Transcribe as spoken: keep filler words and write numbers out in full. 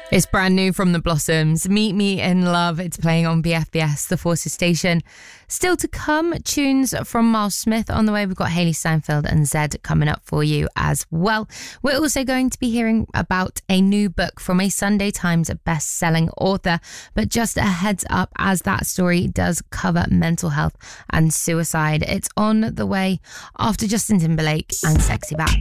It's brand new from The Blossoms. Meet Me in Love. It's playing on B F B S, the Forces station. Still to come, tunes from Miles Smith. On the way, we've got Hayley Steinfeld and Zed coming up for you as well. We're also going to be hearing about a new book from a Sunday Times best-selling author. But just a heads up, as that story does cover mental health and suicide. It's on the way after Justin Timberlake and Sexy Back.